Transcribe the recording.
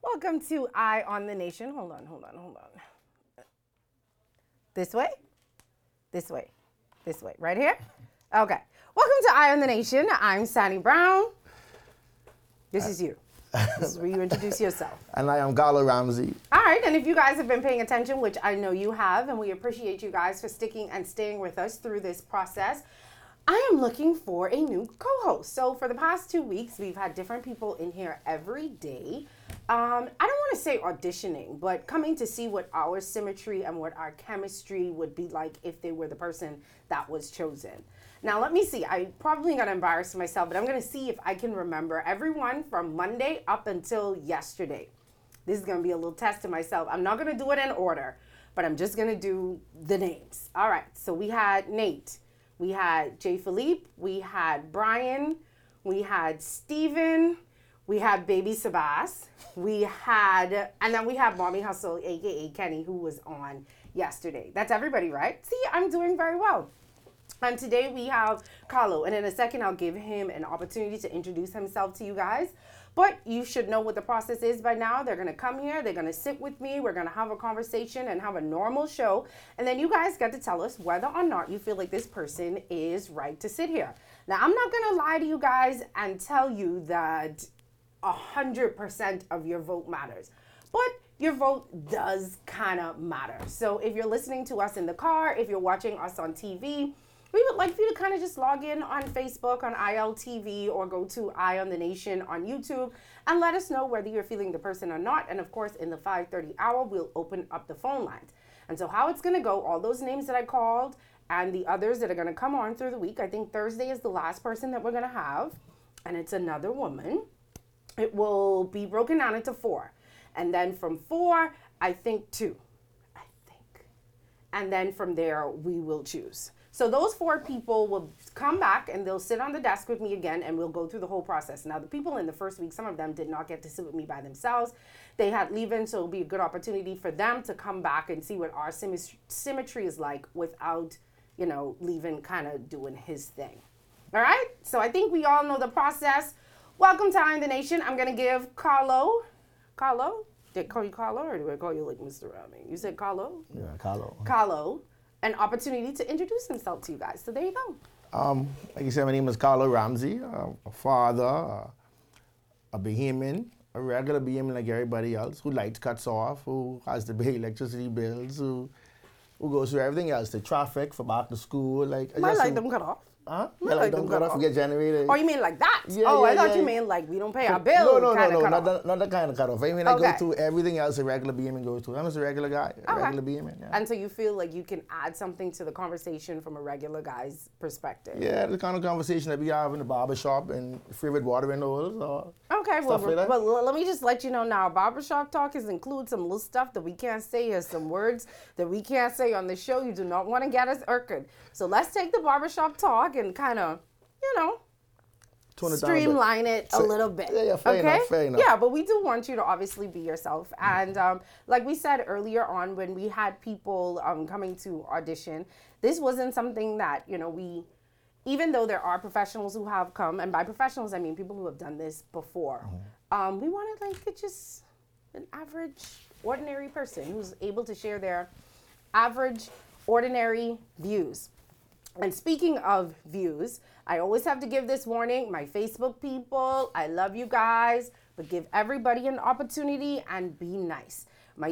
Welcome to Eye on the Nation. Hold on. This way? This way. Right here? Okay. Welcome to Eye on the Nation. I'm Sandy Brown. This is you. This is where you introduce yourself. And I am Carlo Ramsey. All right, and if you guys have been paying attention, which I know you have, and we appreciate you guys for sticking and staying with us through this process, I am looking for a new co-host. So for the past 2 weeks, we've had different people in here every day. I don't want to say auditioning, but coming to see what our symmetry and what our chemistry would be like if they were the person that was chosen. Now, let me see. I probably going to embarrass myself, but I'm going to see if I can remember everyone from Monday up until yesterday. This is going to be a little test to myself. I'm not going to do it in order, but I'm just going to do the names. All right. So we had Nate. We had Jay Philippe. We had Brian. We had Steven. We had Baby Sabas. And then we have Mommy Hustle, a.k.a. Kenny, who was on yesterday. That's everybody, right? See, I'm doing very well. And today we have Carlo, and in a second I'll give him an opportunity to introduce himself to you guys. But you should know what the process is by now. They're going to come here, they're going to sit with me, we're going to have a conversation and have a normal show. And then you guys get to tell us whether or not you feel like this person is right to sit here. Now, I'm not going to lie to you guys and tell you that 100% of your vote matters. But your vote does kind of matter. So if you're listening to us in the car, if you're watching us on TV, we would like for you to kind of just log in on Facebook, on ILTV, or go to Eye on the Nation on YouTube and let us know whether you're feeling the person or not. And of course, in the 5:30 hour, we'll open up the phone lines. And so how it's going to go, all those names that I called and the others that are going to come on through the week, I think Thursday is the last person that we're going to have, and it's another woman. It will be broken down into 4. And then from 4, I think 2. And then from there, we will choose. So those 4 people will come back and they'll sit on the desk with me again, and we'll go through the whole process. Now, the people in the first week, some of them did not get to sit with me by themselves. They had leave-in, so it'll be a good opportunity for them to come back and see what our symmetry is like without, leave-in kind of doing his thing. All right? So I think we all know the process. Welcome to Eye on the Nation. I'm going to give Carlo? Did I call you Carlo, or do I call you like Mr. Rami? You said Carlo? Yeah, Carlo. Carlo, an opportunity to introduce himself to you guys. So there you go. Like you said, my name is Carlo Ramsey, a father, a Bahamian, a regular Bahamian like everybody else, who lights cuts off, who has to pay electricity bills, who goes through everything else, the traffic for back to school. My light them cut off. Huh? Yeah, like don't cut off, get generated. Oh, you mean like that? Yeah, I thought you meant like we don't pay our bill. No, not that kind of cut off. I mean, I go through everything else a regular BM goes through. I'm just a regular guy, regular BM. Yeah. And so you feel like you can add something to the conversation from a regular guy's perspective. Yeah, the kind of conversation that we have in the barbershop and favorite watering holes or okay, stuff like that. But let me just let you know now, barbershop talk includes some little stuff that we can't say or some words that we can't say on the show. You do not want to get us irked. So let's take the barbershop talk and kind of, streamline it a little bit. Yeah, fair enough. Yeah, but we do want you to obviously be yourself. And like we said earlier on when we had people coming to audition, this wasn't something that, even though there are professionals who have come, and by professionals I mean people who have done this before, we wanted just an average, ordinary person who's able to share their average, ordinary views. And speaking of views, I always have to give this warning. My Facebook people, I love you guys, but give everybody an opportunity and be nice.